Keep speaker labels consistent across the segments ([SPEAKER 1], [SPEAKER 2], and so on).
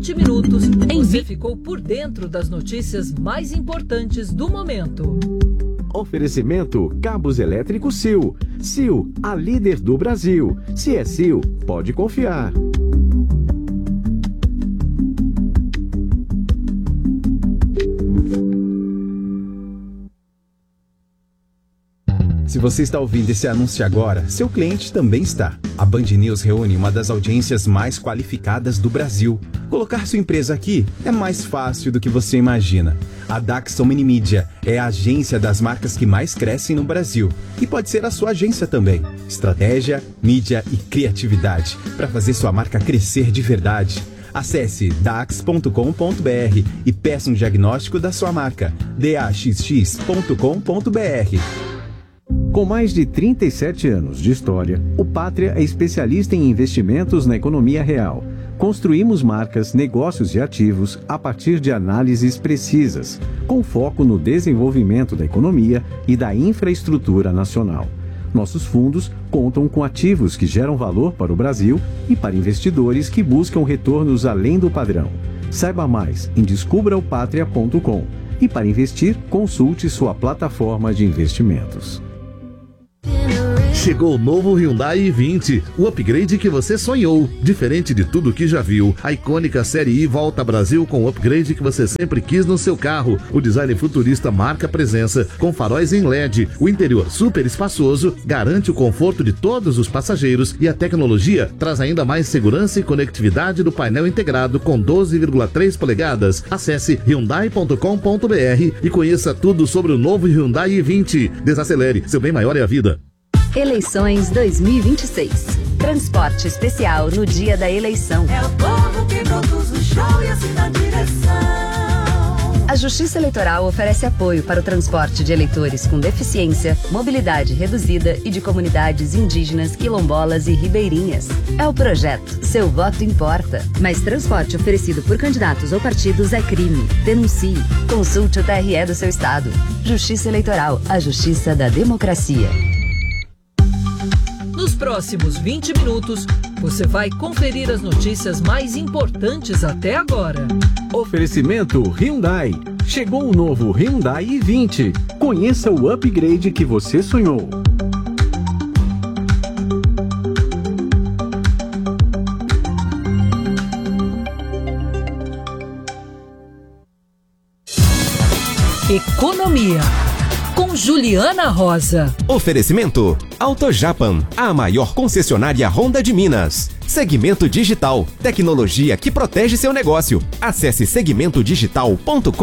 [SPEAKER 1] 20 minutos, você ficou por dentro das notícias mais importantes do momento.
[SPEAKER 2] Oferecimento Cabos Elétricos Sil. Sil, a líder do Brasil. Se é Sil, pode confiar.
[SPEAKER 3] Se você está ouvindo esse anúncio agora, seu cliente também está. A Band News reúne uma das audiências mais qualificadas do Brasil. Colocar sua empresa aqui é mais fácil do que você imagina. A Daxon Mini Mídia é a agência das marcas que mais crescem no Brasil. E pode ser a sua agência também. Estratégia, mídia e criatividade para fazer sua marca crescer de verdade. Acesse dax.com.br e peça um diagnóstico da sua marca. daxx.com.br.
[SPEAKER 2] Com mais de 37 anos de história, o Pátria é especialista em investimentos na economia real. Construímos marcas, negócios e ativos a partir de análises precisas, com foco no desenvolvimento da economia e da infraestrutura nacional. Nossos fundos contam com ativos que geram valor para o Brasil e para investidores que buscam retornos além do padrão. Saiba mais em descubraopatria.com e para investir, consulte sua plataforma de investimentos.
[SPEAKER 4] Chegou o novo Hyundai i20, o upgrade que você sonhou. Diferente de tudo que já viu, a icônica Série I volta ao Brasil com o upgrade que você sempre quis no seu carro. O design futurista marca presença, com faróis em LED, o interior super espaçoso, garante o conforto de todos os passageiros e a tecnologia traz ainda mais segurança e conectividade do painel integrado com 12,3 polegadas. Acesse hyundai.com.br e conheça tudo sobre o novo Hyundai i20. Desacelere, seu bem maior é a vida.
[SPEAKER 5] Eleições 2026. Transporte especial no dia da eleição.
[SPEAKER 6] É o povo que produz o show e assim dá direção.
[SPEAKER 5] A Justiça Eleitoral oferece apoio para o transporte de eleitores com deficiência, mobilidade reduzida e de comunidades indígenas, quilombolas e ribeirinhas. É o projeto Seu Voto Importa. Mas transporte oferecido por candidatos ou partidos é crime. Denuncie. Consulte o TRE do seu estado. Justiça Eleitoral, a justiça da democracia.
[SPEAKER 1] Nos próximos 20 minutos, você vai conferir as notícias mais importantes até agora.
[SPEAKER 2] Oferecimento Hyundai. Chegou o novo Hyundai i20. Conheça o upgrade que você sonhou.
[SPEAKER 1] Economia, com Juliana Rosa.
[SPEAKER 7] Oferecimento AutoJapan, a maior concessionária Honda de Minas. Segmento Digital, tecnologia que protege seu negócio. Acesse segmentodigital.com.br.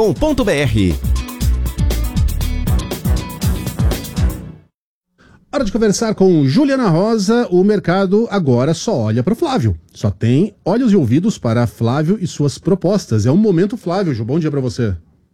[SPEAKER 8] Hora de conversar com Juliana Rosa. O mercado agora só olha para o Flávio. Só tem olhos e ouvidos para Flávio e suas propostas. É um momento, Flávio. Ju, bom dia para você.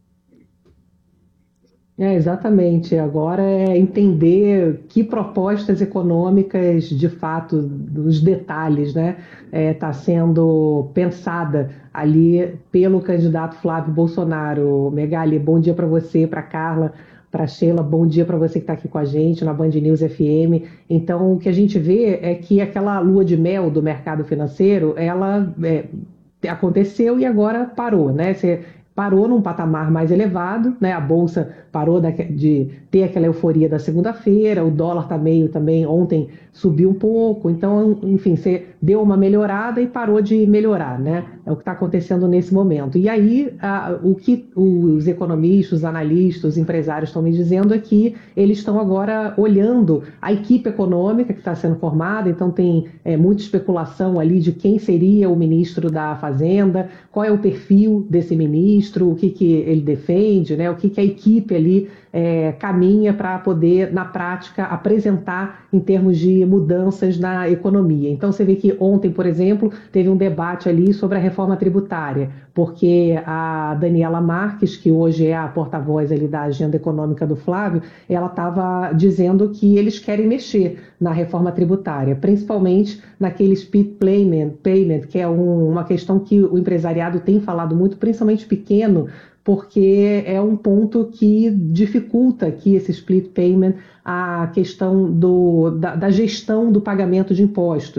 [SPEAKER 9] Exatamente. Agora é entender que propostas econômicas, de fato, dos detalhes, né, está sendo pensada ali pelo candidato Flávio Bolsonaro. Megali, bom dia para você, para Carla, para Sheila, bom dia para você que está aqui com a gente na Band News FM. Então, o que a gente vê é que aquela lua de mel do mercado financeiro, ela aconteceu e agora parou, né? Parou num patamar mais elevado, né? A Bolsa parou de ter aquela euforia da segunda-feira, o dólar tá meio também, ontem subiu um pouco, então, enfim, você deu uma melhorada e parou de melhorar, né? É o que está acontecendo nesse momento. E aí, o que os economistas, os analistas, os empresários estão me dizendo é que eles estão agora olhando a equipe econômica que está sendo formada, então tem muita especulação ali de quem seria o ministro da Fazenda, qual é o perfil desse ministro, o que ele defende, né? O que a equipe ali caminha para poder, na prática, apresentar em termos de mudanças na economia. Então, você vê que ontem, por exemplo, teve um debate ali sobre a reforma tributária, porque a Daniela Marques, que hoje é a porta-voz ali da agenda econômica do Flávio, ela estava dizendo que eles querem mexer na reforma tributária, principalmente naquele split payment, que é uma questão que o empresariado tem falado muito, principalmente pequeno, porque é um ponto que dificulta aqui esse split payment, a questão da gestão do pagamento de impostos.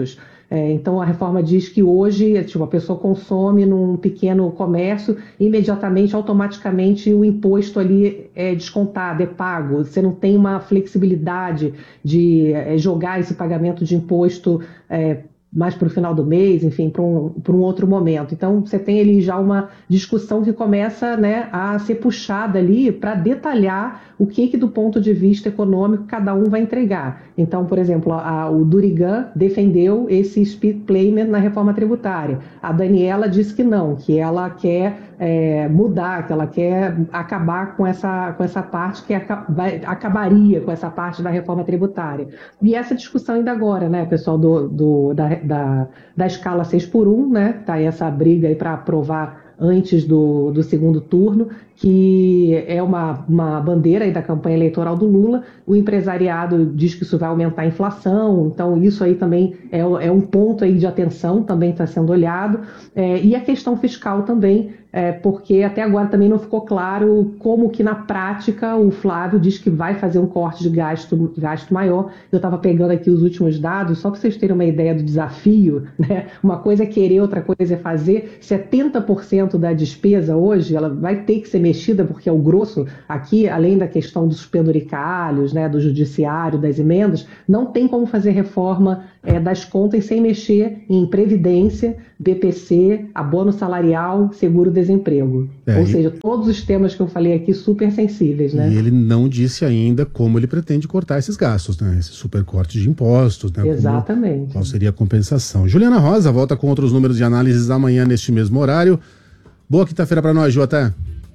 [SPEAKER 9] Então, a reforma diz que hoje, tipo, a pessoa consome num pequeno comércio, imediatamente, automaticamente, o imposto ali é descontado, é pago. Você não tem uma flexibilidade de jogar esse pagamento de imposto mais para o final do mês, enfim, para um outro momento. Então, você tem ali já uma discussão que começa, né, a ser puxada ali para detalhar o que do ponto de vista econômico cada um vai entregar. Então, por exemplo, o Durigan defendeu esse split payment na reforma tributária. A Daniela disse que não, que ela quer mudar, que ela quer acabar com essa parte, que acabaria com essa parte da reforma tributária. E essa discussão ainda agora, né, pessoal, da escala 6x1, né, tá aí essa briga aí para aprovar antes do segundo turno, que é uma bandeira aí da campanha eleitoral do Lula. O empresariado diz que isso vai aumentar a inflação, então isso aí também é um ponto aí de atenção, também está sendo olhado. E a questão fiscal também, porque até agora também não ficou claro como que na prática o Flávio diz que vai fazer um corte de gasto maior. Eu estava pegando aqui os últimos dados, só para vocês terem uma ideia do desafio, né? Uma coisa é querer, outra coisa é fazer. 70% da despesa hoje, ela vai ter que ser mexida, porque é o grosso aqui, além da questão dos penduricalhos, né, do judiciário, das emendas, não tem como fazer reforma das contas sem mexer em previdência, BPC, abono salarial, seguro-desemprego. Ou seja, todos os temas que eu falei aqui super sensíveis, né? E
[SPEAKER 8] ele não disse ainda como ele pretende cortar esses gastos, né? Esse super corte de impostos, né?
[SPEAKER 9] Exatamente.
[SPEAKER 8] Qual seria a compensação? Juliana Rosa volta com outros números de análises amanhã neste mesmo horário. Boa quinta-feira para nós, Ju, até.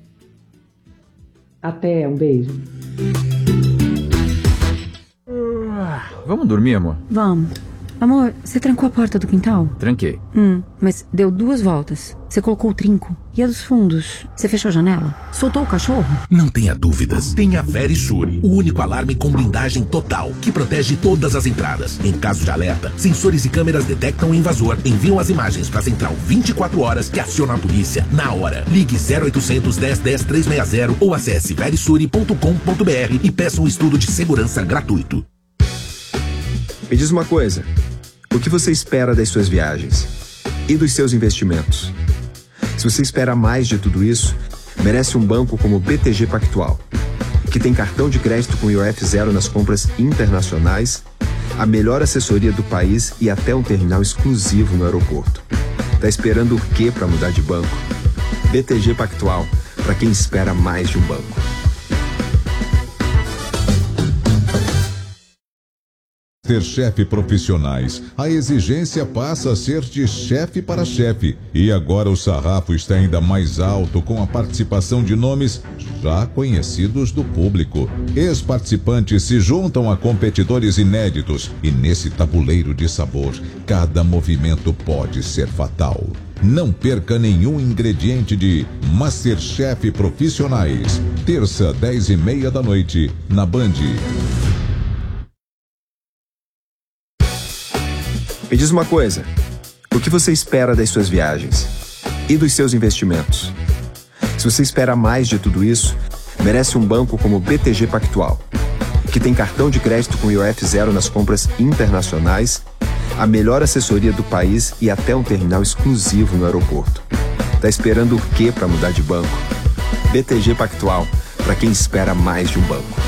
[SPEAKER 9] Até, um beijo.
[SPEAKER 10] Vamos dormir, amor?
[SPEAKER 11] Vamos. Amor, você trancou a porta do quintal?
[SPEAKER 10] Tranquei.
[SPEAKER 11] Mas deu 2 voltas. Você colocou o trinco. E a dos fundos? Você fechou a janela? Soltou o cachorro?
[SPEAKER 12] Não tenha dúvidas. Tem a Verisure, o único alarme com blindagem total, que protege todas as entradas. Em caso de alerta, sensores e câmeras detectam o invasor, enviam as imagens para a central 24 horas que aciona a polícia na hora. Ligue 0800 10 10 360 ou acesse verisure.com.br e peça um estudo de segurança gratuito.
[SPEAKER 13] Me diz uma coisa. O que você espera das suas viagens? E dos seus investimentos? Se você espera mais de tudo isso, merece um banco como o BTG Pactual, que tem cartão de crédito com IOF zero nas compras internacionais, a melhor assessoria do país e até um terminal exclusivo no aeroporto. Tá esperando o quê para mudar de banco? BTG Pactual, para quem espera mais de um banco.
[SPEAKER 14] Ser chefe profissionais, a exigência passa a ser de chefe para chefe. E agora o sarrafo está ainda mais alto com a participação de nomes já conhecidos do público. Ex-participantes se juntam a competidores inéditos e nesse tabuleiro de sabor, cada movimento pode ser fatal. Não perca nenhum ingrediente de MasterChef Profissionais. Terça, 10h30 da noite, na Band.
[SPEAKER 13] Me diz uma coisa, o que você espera das suas viagens? E dos seus investimentos? Se você espera mais de tudo isso, merece um banco como o BTG Pactual, que tem cartão de crédito com IOF zero nas compras internacionais, a melhor assessoria do país e até um terminal exclusivo no aeroporto. Tá esperando o quê para mudar de banco? BTG Pactual, para quem espera mais de um banco.